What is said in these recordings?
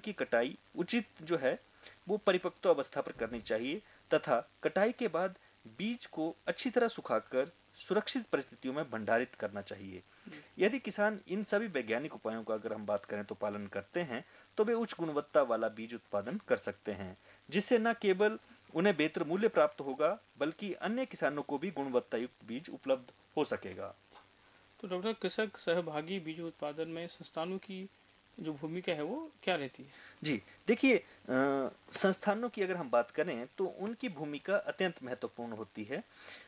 की कटाई उचित जो है वो परिपक्व अवस्था पर करनी चाहिए तथा कटाई के बाद बीज को अच्छी तरह सुखाकर सुरक्षित परिस्थितियों में भंडारित करना चाहिए। यदि किसान इन सभी वैज्ञानिक उपायों का अगर हम बात करें तो पालन करते हैं तो वे उच्च गुणवत्ता वाला बीज उत्पादन कर सकते हैं, जिससे न केवल उन्हें बेहतर मूल्य प्राप्त होगा बल्कि अन्य किसानों को भी गुणवत्ता युक्त बीज उपलब्ध हो सकेगा। तो डॉक्टर, कृषक सहभागी बीज उत्पादन में संस्थानों की जो भूमिका है वो क्या रहती है? जी देखिए, संस्थानों की अगर हम बात करें तो उनकी भूमिका अत्यंत महत्वपूर्ण होती है।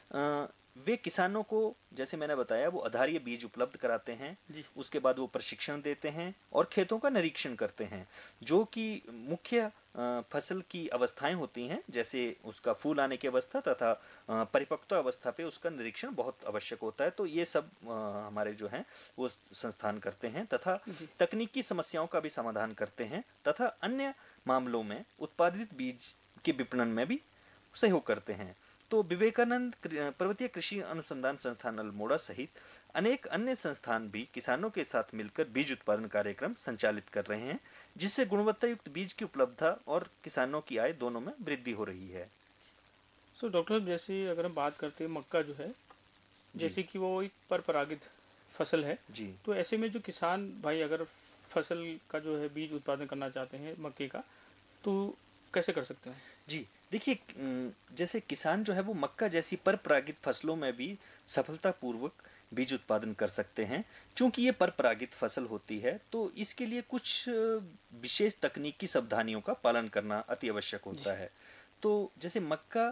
वे किसानों को, जैसे मैंने बताया, वो आधारीय बीज उपलब्ध कराते हैं, उसके बाद वो प्रशिक्षण देते हैं और खेतों का निरीक्षण करते हैं, जो कि मुख्य फसल की अवस्थाएं होती हैं, जैसे उसका फूल आने की अवस्था तथा परिपक्वता अवस्था पे उसका निरीक्षण बहुत आवश्यक होता है। तो ये सब हमारे जो हैं वो संस्थान करते हैं तथा तकनीकी समस्याओं का भी समाधान करते हैं तथा अन्य मामलों में उत्पादित बीज के विपणन में भी सहयोग करते हैं। तो विवेकानंद पर्वतीय कृषि अनुसंधान संस्थान अल्मोड़ा सहित अनेक अन्य संस्थान भी किसानों के साथ मिलकर बीज उत्पादन कार्यक्रम संचालित कर रहे हैं, जिससे गुणवत्ता युक्त बीज की उपलब्धता और किसानों की आय दोनों में वृद्धि हो रही है। सो डॉक्टर, जैसे अगर हम बात करते हैं मक्का जो है, जैसे कि वो एक परपरागित फसल है जी, तो ऐसे में जो किसान भाई अगर फसल का जो है बीज उत्पादन करना चाहते हैं मक्के का, तो कैसे कर सकते हैं? जी देखिए, जैसे किसान जो है वो मक्का जैसी परपरागित फसलों में भी सफलतापूर्वक बीज उत्पादन कर सकते हैं। चूंकि ये परपरागित फसल होती है तो इसके लिए कुछ विशेष तकनीकी सावधानियों का पालन करना अति आवश्यक होता है। तो जैसे मक्का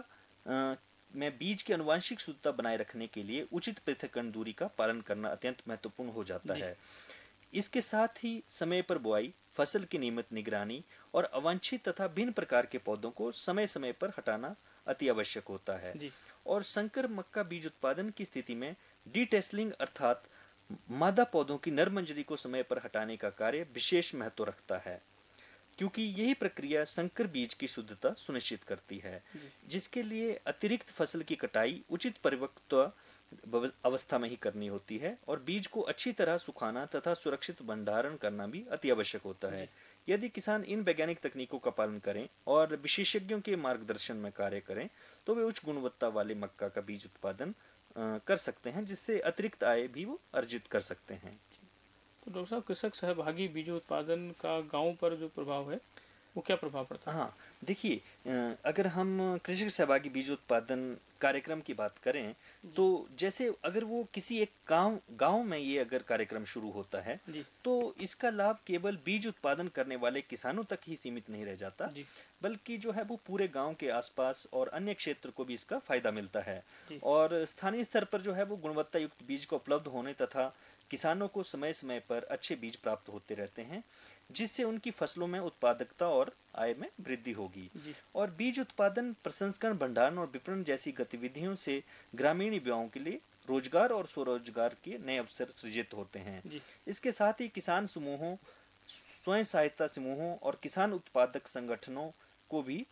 में बीज की आनुवांशिक शुद्धता बनाए रखने के लिए उचित पृथक्करण दूरी का पालन करना अत्यंत महत्वपूर्ण हो जाता है। इसके साथ ही समय पर बुआई, फसल की नियमित निगरानी और अवांछित तथा भिन्न प्रकार के पौधों को समय समय पर हटाना अति आवश्यक होता है। और संकर मक्का बीज उत्पादन की स्थिति में डीटेसलिंग अर्थात मादा पौधों की नर मंजरी को समय पर हटाने का कार्य विशेष महत्व रखता है, क्योंकि यही प्रक्रिया संकर बीज की शुद्धता सुनिश्चित करती है, जिसके लिए अतिरिक्त फसल की कटाई उचित परिपक्वता अवस्था में ही करनी होती है और बीज को अच्छी तरह सुखाना तथा सुरक्षित भंडारण करना भी अति आवश्यक होता है। यदि किसान इन वैज्ञानिक तकनीकों का पालन करें और विशेषज्ञों के मार्गदर्शन में कार्य करें तो वे उच्च गुणवत्ता वाले मक्का का बीज उत्पादन कर सकते हैं, जिससे अतिरिक्त आय भी वो अर्जित कर सकते हैं। तो डॉक्टर साहब, कृषक सहभागी बीज उत्पादन का गाँव पर जो प्रभाव है वो क्या प्रभाव पड़ता है? हाँ देखिए, अगर हम कृषक सहभागी बीज उत्पादन कार्यक्रम की बात करें तो जैसे अगर वो किसी एक गांव में ये अगर कार्यक्रम शुरू होता है तो इसका लाभ केवल बीज उत्पादन करने वाले किसानों तक ही सीमित नहीं रह जाता, बल्कि जो है वो पूरे गांव के आसपास और अन्य क्षेत्र को भी इसका फायदा मिलता है। और स्थानीय स्तर पर जो है वो गुणवत्ता युक्त बीज को उपलब्ध होने तथा किसानों को समय समय पर अच्छे बीज प्राप्त होते रहते हैं, जिससे उनकी फसलों में उत्पादकता और आय में वृद्धि होगी। और बीज उत्पादन, प्रसंस्करण, भंडारण और विपणन जैसी गतिविधियों से ग्रामीण युवाओं के लिए रोजगार और स्वरोजगार के नए अवसर सृजित होते हैं। इसके साथ ही किसान समूहों, स्वयं सहायता समूहों और किसान उत्पादक संगठनों को भी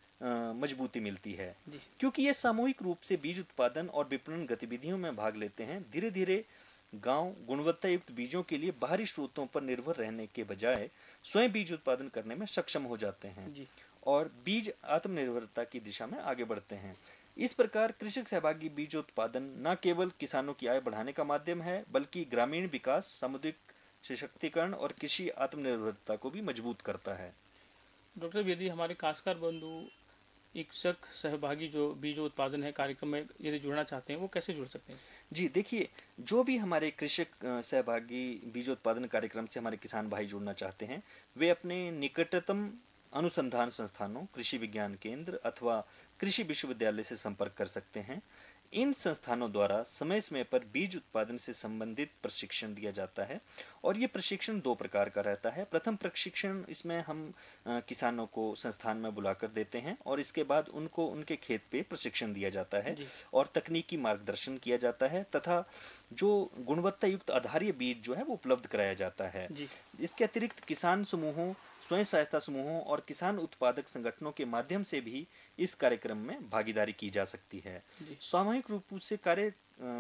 मजबूती मिलती है, क्योंकि ये सामूहिक रूप से बीज उत्पादन और विपणन गतिविधियों में भाग लेते हैं। धीरे धीरे गांव गुणवत्ता युक्त बीजों के लिए बाहरी स्रोतों पर निर्भर रहने के बजाय स्वयं बीज उत्पादन करने में सक्षम हो जाते हैं और बीज आत्मनिर्भरता की दिशा में आगे बढ़ते हैं। इस प्रकार कृषक सहभागी बीज उत्पादन न केवल किसानों की आय बढ़ाने का माध्यम है, बल्कि ग्रामीण विकास, सामुदायिक सशक्तिकरण और कृषि आत्मनिर्भरता को भी मजबूत करता है। डॉक्टर, यदि हमारे काश्तकार बंधु कृषक सहभागी जो बीज उत्पादन है कार्यक्रम में यदि जुड़ना चाहते हैं वो कैसे जुड़ सकते हैं? जी देखिए, जो भी हमारे कृषक सहभागी बीजोत्पादन कार्यक्रम से हमारे किसान भाई जुड़ना चाहते हैं, वे अपने निकटतम अनुसंधान संस्थानों, कृषि विज्ञान केंद्र अथवा कृषि विश्वविद्यालय से संपर्क कर सकते हैं। इन संस्थानों द्वारा समय समय पर बीज उत्पादन से संबंधित प्रशिक्षण दिया जाता है और ये प्रशिक्षण 2 प्रकार का रहता है। प्रथम प्रशिक्षण, इसमें हम किसानों को संस्थान में बुलाकर देते हैं और इसके बाद उनको उनके खेत पे प्रशिक्षण दिया जाता है और तकनीकी मार्गदर्शन किया जाता है तथा जो गुणवत्ता युक्त आधारीय बीज जो है वो उपलब्ध कराया जाता है। इसके अतिरिक्त किसान समूहों, स्वयं सहायता समूहों और किसान उत्पादक संगठनों के माध्यम से भी इस कार्यक्रम में भागीदारी की जा सकती है। सामूहिक रूप से कार्य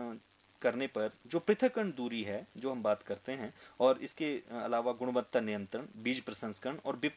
करने पर जो पृथक्करण दूरी है जो हम बात करते हैं और इसके अलावा गुणवत्ता नियंत्रण, बीज प्रसंस्करण और